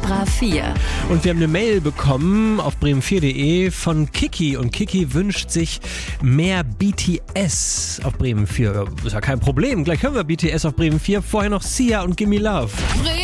Extra 4. Und wir haben eine Mail bekommen auf bremen4.de von Kiki. Und Kiki wünscht sich mehr BTS auf Bremen 4. Ist ja kein Problem. Gleich hören wir BTS auf Bremen 4. Vorher noch Sia und Gimme Love.